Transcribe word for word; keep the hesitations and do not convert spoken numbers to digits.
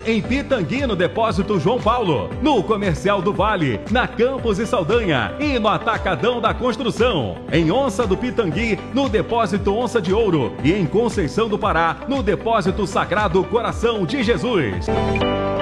em Pitangui, no Depósito João Paulo, no Comercial do Vale, na Campos e Saldanha e no Atacadão da Construção. Em Onça do Pitangui, no Depósito Onça de Ouro e em Conceição do Pará, no Depósito Sagrado Coração de Jesus.